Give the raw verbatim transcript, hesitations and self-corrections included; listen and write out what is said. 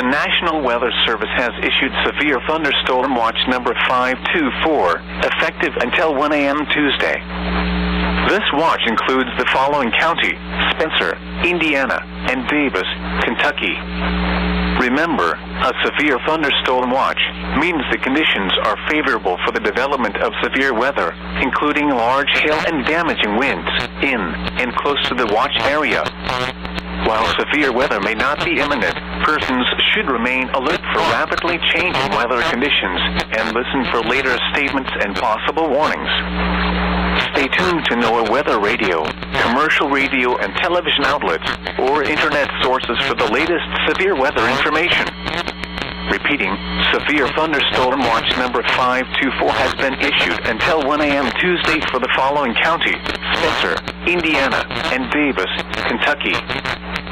The National Weather Service has issued severe thunderstorm watch number five two four, effective until one a m Tuesday. This watch includes the following county: Spencer, Indiana, and Davis, Kentucky. Remember, a severe thunderstorm watch means the conditions are favorable for the development of severe weather, including large hail and damaging winds in and close to the watch area. While severe weather may not be imminent, persons should remain alert for rapidly changing weather conditions and listen for later statements and possible warnings. Stay tuned to NOAA Weather Radio, commercial radio and television outlets, or internet sources for the latest severe weather information. Repeating, severe thunderstorm watch number five two four has been issued until one a m Tuesday for the following county: Spencer, Indiana, and Davis, Kentucky.